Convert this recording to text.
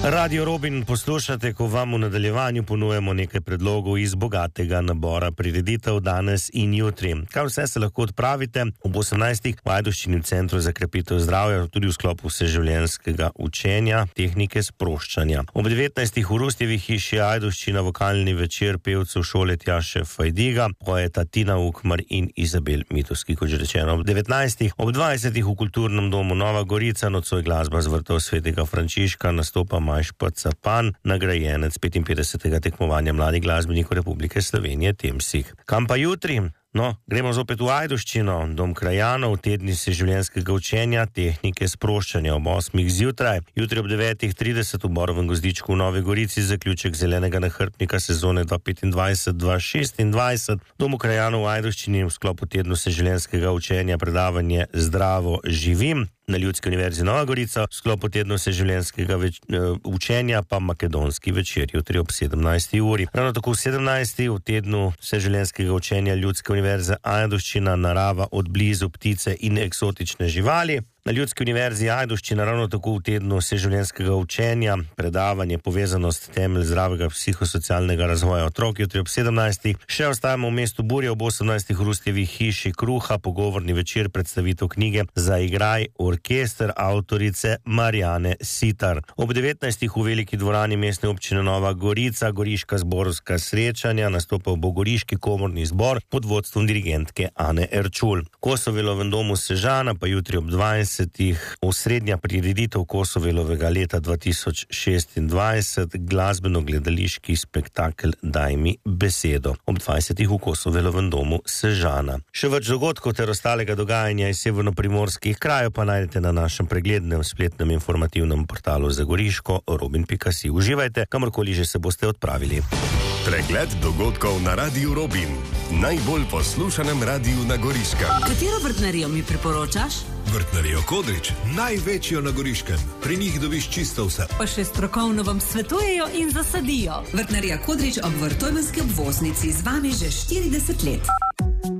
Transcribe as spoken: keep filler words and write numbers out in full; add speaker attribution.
Speaker 1: Radio Robin poslušate, ko vam v nadaljevanju ponujemo nekaj predlogov iz bogatega nabora prireditev danes in jutri. Kaj vse se lahko odpravite ob osemnajstih v Ajdovščini v Centru za krepitev zdravja, tudi v sklopu vseživljenjskega učenja, tehnike sproščanja. Ob devetnajstih v Rustjevi hiši Ajdovščina vokalni večer pevcev šole Tjaše Fajdiga, poeta Tina Ukmar in Izabel Mitovski, kot že rečeno. Ob devetnajstih, ob dvajsetih v Kulturnem domu Nova Gorica, nocoj glasba z vrtov Svetega Frančiška, nastopa Mašpaca Pan, nagrajenec petinpetdesetega tekmovanja mladih glasbenikov Republike Slovenije Temsih. Kam pa jutri? No, gremo zopet v Ajdovščino, dom krajanov, tedni vseživljenjskega učenja, tehnike sproščanja ob osmih zjutraj. Jutri ob devetih trideset v Borovem gozdičku v Novi Gorici zaključek zelenega nahrbtnika sezone dva tisoč petindvajset dva tisoč šestindvajset. Domu krajanov v Ajdovščini v sklopu tednu vseživljenjskega učenja predavanje Zdravo živim. Na Ljudski univerzi Nova Gorica v sklopu tednu vseživljenjskega več, uh, učenja pa makedonski večer jutri ob sedemnajsti uri. Ravno tako v sedemnajsti v tednu vseživljenjskega učenja Ljudske univerze Ajdovščina narava od blizu, ptice in eksotične živali. Na Ljudski univerzi Ajdovščina ravno tako v tednu vseživljenjskega učenja predavanje povezanost temelj zdravega psihosocialnega razvoja otrok jutri ob sedemnajstih. Še ostajamo v mestu Burja ob osemnajstih v Rustjevi hiši Kruha, pogovorni večer, predstavitev knjige Zaigraj orkester avtorice Marjane Sitar. Ob devetnajstih v veliki dvorani mestne občine Nova Gorica goriška zborovska srečanja, nastopa bo goriški komorni zbor pod vodstvom dirigentke Ane Erčul. Kosovelovem domu Sežana pa jutri ob dvajsetih osrednja prireditev Kosovelovega leta dva tisoč šestindvajset, glasbeno-gledališki spektakel Daj mi besedo ob dvajsetih v Kosovelovem domu Sežana. Še več dogodkov ter ostalega dogajanja iz severnoprimorskih krajev pa najdete na našem preglednem spletnem informativnem portalu za Goriško robin pika si. Uživajte, kamorkoli že se boste odpravili.
Speaker 2: Pregled dogodkov na Radiu Robin, najbolj poslušanem radiju na Goriškem.
Speaker 3: Katero vrtnarijo mi priporočaš?
Speaker 4: Vrtnarijo Kodrič, največjo na Goriškem. Pri njih dobiš čisto vse.
Speaker 3: Pa še strokovno vam svetujejo in zasadijo. Vrtnarija Kodrič ob Vrtojmenski obvoznici z vami že štirideset let.